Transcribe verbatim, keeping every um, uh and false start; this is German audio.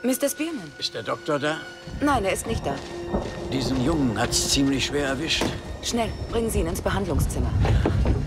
Mister Spearman? Ist der Doktor da? Nein, er ist nicht da. Diesen Jungen hat's ziemlich schwer erwischt. Schnell, bringen Sie ihn ins Behandlungszimmer. Ja.